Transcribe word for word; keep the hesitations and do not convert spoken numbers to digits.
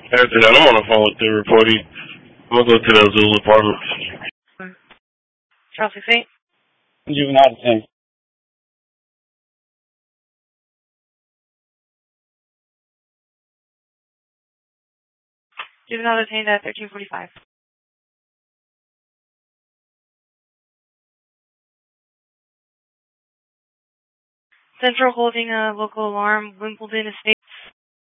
After that, I'm on the phone with the reportee. I'm gonna go to the Azul apartment. Charles six eight. Juvenile detained. Juvenile detained at thirteen forty-five. Central holding a local alarm, Wimbledon Estate.